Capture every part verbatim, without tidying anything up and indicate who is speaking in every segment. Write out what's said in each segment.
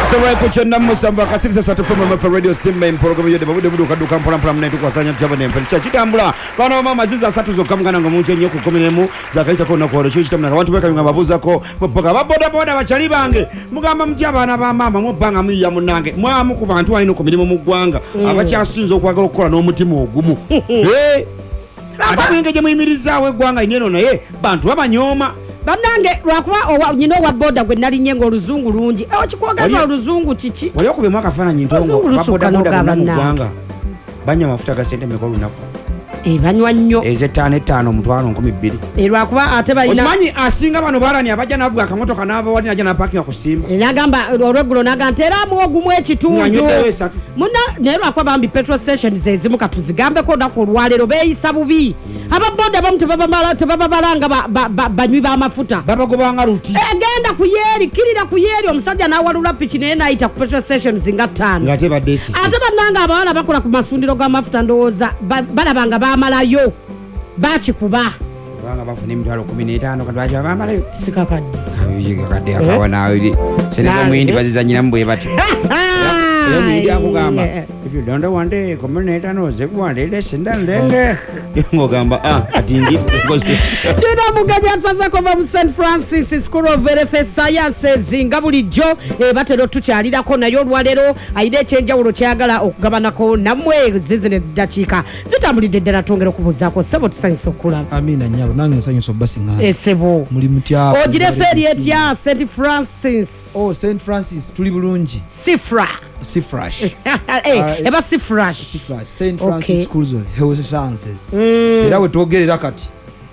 Speaker 1: Sawa kuchenda musamba kasirisa satufuma mafa radio simba imporogo yode babude budu kaduka mpora mpora mnetu kwa sanya tjabane mpelcha chitambula bana mama ziza satu zo kamgana ngo munche nyoku komenemu zakaita kona ko ro chitamna abantu beka nga babuza ko mpaka baboda boda bachali bange mugamba mti abana ba mama mubanga mwiya munange mwamu ku bantu ayino ku milimo mugwanga abakyasinzo okwagala okukola n'omutima ogumu eh atabwenge je muyimiriza we gwanga ineno naye bantu babanyoma
Speaker 2: banange lwakuba owa nyino wa boda gwe nali nyengo oluzungu lungi ewo kikwogaza oluzungu kiki
Speaker 1: wali okube mwaka fananyi ntongo baboda boda gwanga banya mafuta ga sente mekolu nako
Speaker 2: e banywa nnyo
Speaker 1: eze tano tano mutwalo nkumi bbiri
Speaker 2: e lwakuba ate balina
Speaker 1: omanyi asinga bano balani abaja navuga akamotoka nava wali naja na parking akusimba
Speaker 2: nagamba olwegulo nagantera mu ogumwe ekitundu muna ne lwakuba bambi petrol station zezimu katuzigambe ko nako olwalero beeyisa bubi ababoda bamu tebabamala tebababalanga banywi ba mafuta
Speaker 1: babagobanga ruti
Speaker 2: egenda kuyeri kirira kuyeri omusajja nawalula piki naye nayita ku petrol station zinga ttaano
Speaker 1: ngate badesi
Speaker 2: ate bannanga abawala bakola ku masundiro ga mafuta ndowooza balabanga bamalayo bakikuba
Speaker 1: banga bafuna emitwalo kumi n'etaano kati baki bamalayo
Speaker 2: sikakadde
Speaker 1: kakadde akawa nawe seneza mwindi bazizanyira mbwe batyo eyo mwindi akugamba if you don't want it kumi n'etaano zekuwande lesenda ndenge ngogamba ah atingi
Speaker 2: tuna mugaja msaza kova mu Saint Francis School of Health Sciences nga bulijjo batero tukyalirako nayo olwalero ayide ekyenjawulo kyagala okugabanako namwe zizine dakiika zitambulidde ddala twongera okubuzaako sebo tusanyusa okulaba
Speaker 3: amina nyabo nange nsanyusa obasinga
Speaker 2: esebo
Speaker 3: muli mutya
Speaker 2: ogirese eryetya Saint Francis
Speaker 3: oh Saint Francis tuli bulungi
Speaker 2: Sifra
Speaker 3: Sifrash
Speaker 2: eh eba Sifrash
Speaker 3: Sifrash Saint Francis Schools of Health Sciences era we twogerera kati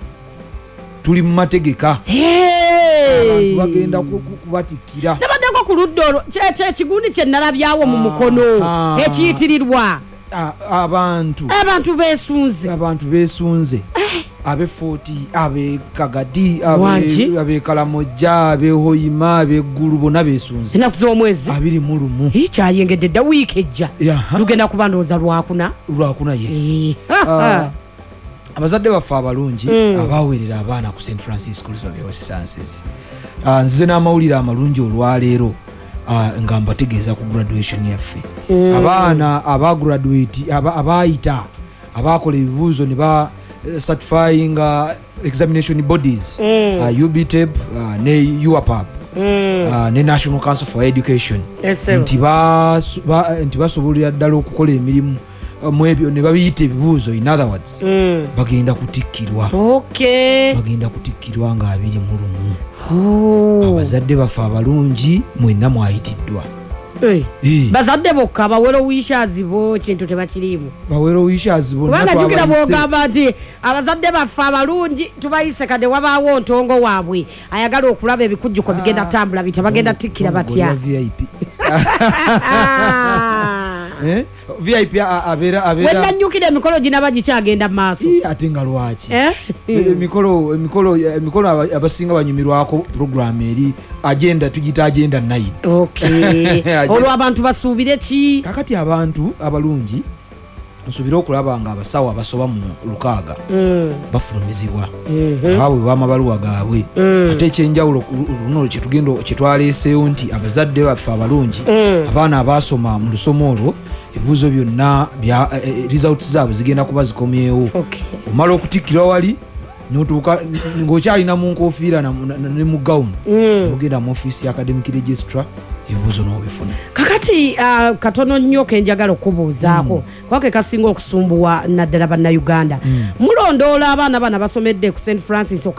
Speaker 3: tuli mu mategeka abantu bagenda kubatikira
Speaker 2: nabaddeko ku luddolo ekigundi kye nalabyawo mu mukono ekiyitirirwa
Speaker 3: abantu
Speaker 2: abantu beesunze
Speaker 3: abantu beesunze abe forty abe Kagadi abe Kalamojja abe Hoyima abe Gulu bona beesunze
Speaker 2: enaku z'omwezi
Speaker 3: abiri mu lumu
Speaker 2: ikyayengedde dda wiiki ejja lugenda kubandooza lwakuna
Speaker 3: lwakuna yes abazadde baffe abalungi abaweerera abaana ku Saint Francis Schools of Health Sciences nzize n'amawulire amalungi olwaleero nga mbategeeza ku graduation yaffe abaana abagraduate abaayita abakola ebibuuzo ne ba certifying examination bodies U B T E B ne U A P A B ne National Council for Education nti basobolera ddala okukola emirimu mwebyo ne babiyita ebibuuzo in other words bagenda kutikkirwa bagenda kutikkirwa nga abiri mu lumu abazadde baffe abalungi mwenna mwayitiddwa
Speaker 2: bazadde bokka abawero wishazi bo kintu tebakirimu
Speaker 3: bawero wishazi bo
Speaker 2: nabajukira bogamba nti abazadde baffe abalungi tubayise kadde wabaawo ntongo waabwe ayagala okulaba ebikujjuko bigenda tambula bita bagenda tikkira batya
Speaker 3: eh V I P abera abera
Speaker 2: wenda nyukire emikolo gina bagikyagenda maaso
Speaker 3: ate nga lwaki emikolo emikolo emikolo abasinga banyumirwako program eri agenda tugita agenda nine
Speaker 2: okay olwo abantu basuubire ki
Speaker 3: kakati abantu abalungi nsuubira okulaba nga abasawo abasoba mu lukaaga bafulumizibwa abawe bamabaluwa gaabwe ate ekyenjawulo luno kyetugenda kyetwaleeseewo nti abazadde baffe abalungi abaana abaasoma mu lusomo olwo ebibuuzo byonna results zaabwe zigenda kuba zikomyewo omala okutikkirwa wali notuuka ng'okyalina mu nkofiira ne mu gawuni ogenda mu ofiisi ya academic registrar ebibuuzo n'obifuna
Speaker 2: kakati katono nnyo kenjagala okubuuzaako kwake kasinga okusumbuwa naddala bannayuganda mulondoola abaana bana basomedde ku Saint Francis